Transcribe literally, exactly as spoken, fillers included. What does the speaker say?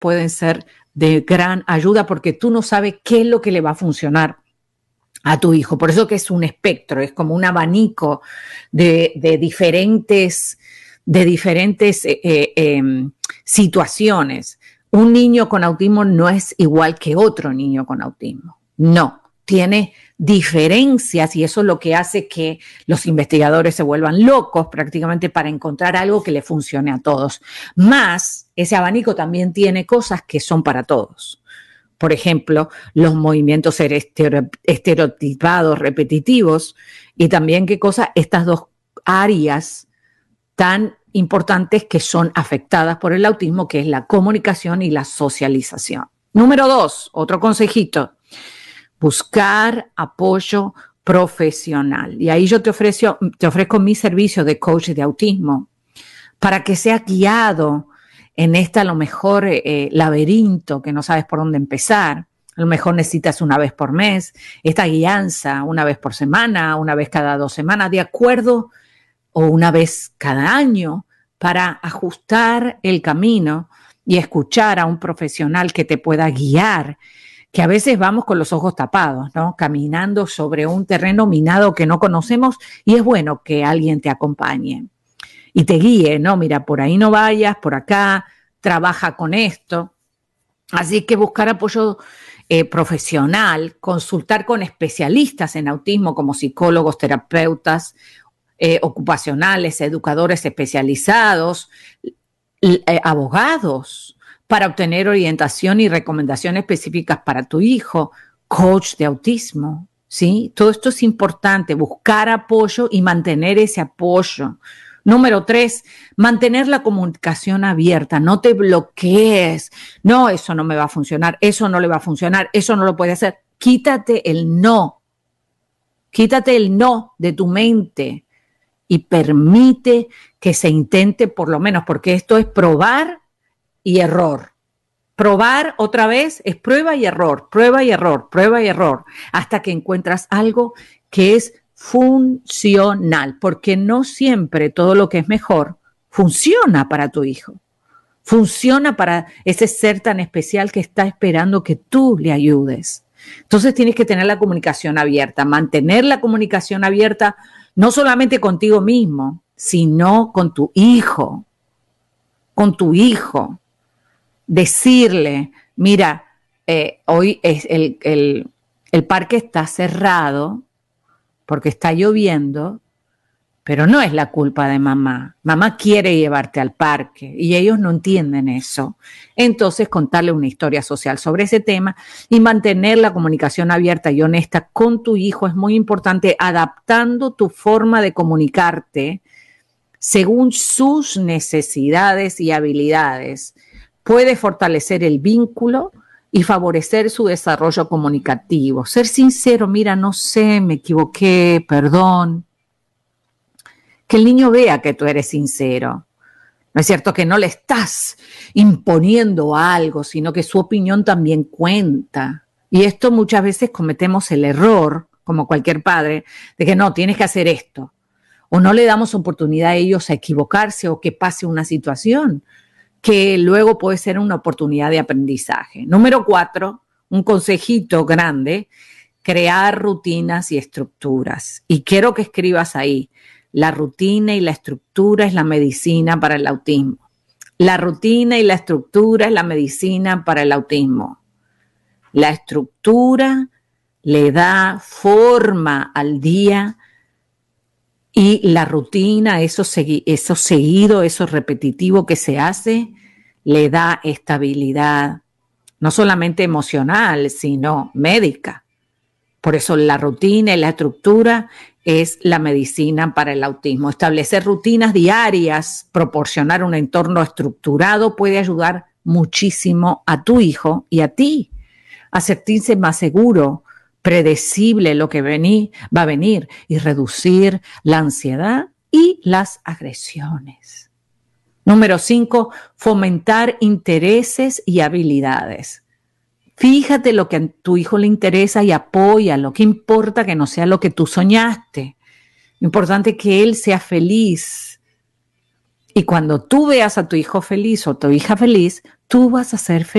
pueden ser de gran ayuda porque tú no sabes qué es lo que le va a funcionar a tu hijo. Por eso que es un espectro, es como un abanico de, de diferentes, de diferentes eh, eh, situaciones. Un niño con autismo no es igual que otro niño con autismo. No, tiene diferencias y eso es lo que hace que los investigadores se vuelvan locos prácticamente para encontrar algo que le funcione a todos. Más, ese abanico también tiene cosas que son para todos. Por ejemplo, los movimientos estereotipados, repetitivos, y también qué cosas, estas dos áreas tan importantes que son afectadas por el autismo, que es la comunicación y la socialización. Número dos, otro consejito, buscar apoyo profesional. Y ahí yo te ofrezco, te ofrezco mi servicio de coach de autismo para que seas guiado en este, a lo mejor, eh, laberinto que no sabes por dónde empezar. A lo mejor necesitas una vez por mes, esta guianza una vez por semana, una vez cada dos semanas, de acuerdo, o una vez cada año, para ajustar el camino y escuchar a un profesional que te pueda guiar, que a veces vamos con los ojos tapados, ¿no? Caminando sobre un terreno minado que no conocemos y es bueno que alguien te acompañe y te guíe, ¿no? Mira, por ahí no vayas, por acá, trabaja con esto. Así que buscar apoyo eh, profesional, consultar con especialistas en autismo como psicólogos, terapeutas eh, ocupacionales, educadores especializados, eh, abogados, para obtener orientación y recomendaciones específicas para tu hijo, coach de autismo, ¿sí? Todo esto es importante, buscar apoyo y mantener ese apoyo. Número tres, mantener la comunicación abierta, no te bloquees, no, eso no me va a funcionar, eso no le va a funcionar, eso no lo puede hacer. Quítate el no, quítate el no de tu mente y permite que se intente por lo menos, porque esto es probar y error. Probar otra vez es prueba y error, prueba y error, prueba y error, hasta que encuentras algo que es funcional, porque no siempre todo lo que es mejor funciona para tu hijo. Funciona para ese ser tan especial que está esperando que tú le ayudes. Entonces tienes que tener la comunicación abierta, mantener la comunicación abierta no solamente contigo mismo, sino con tu hijo, con tu hijo. Decirle, mira, eh, hoy es el, el, el parque está cerrado porque está lloviendo, pero no es la culpa de mamá. Mamá quiere llevarte al parque y ellos no entienden eso. Entonces, contarle una historia social sobre ese tema y mantener la comunicación abierta y honesta con tu hijo es muy importante, adaptando tu forma de comunicarte según sus necesidades y habilidades. Puede fortalecer el vínculo y favorecer su desarrollo comunicativo. Ser sincero, mira, no sé, me equivoqué, perdón. Que el niño vea que tú eres sincero. No es cierto que no le estás imponiendo algo, sino que su opinión también cuenta. Y esto muchas veces cometemos el error, como cualquier padre, de que no, tienes que hacer esto. O no le damos oportunidad a ellos a equivocarse o que pase una situación que luego puede ser una oportunidad de aprendizaje. Número cuatro, un consejito grande, crear rutinas y estructuras. Y quiero que escribas ahí, la rutina y la estructura es la medicina para el autismo. La rutina y la estructura es la medicina para el autismo. La estructura le da forma al día y la rutina, eso, segui- eso seguido, eso repetitivo que se hace, le da estabilidad, no solamente emocional, sino médica. Por eso la rutina y la estructura es la medicina para el autismo. Establecer rutinas diarias, proporcionar un entorno estructurado puede ayudar muchísimo a tu hijo y a ti a sentirse más seguro, predecible lo que vení, va a venir y reducir la ansiedad y las agresiones. Número cinco, fomentar intereses y habilidades. Fíjate lo que a tu hijo le interesa y apóyalo. ¿Qué importa que no sea lo que tú soñaste? Importante que él sea feliz. Y cuando tú veas a tu hijo feliz o tu hija feliz, tú vas a ser feliz.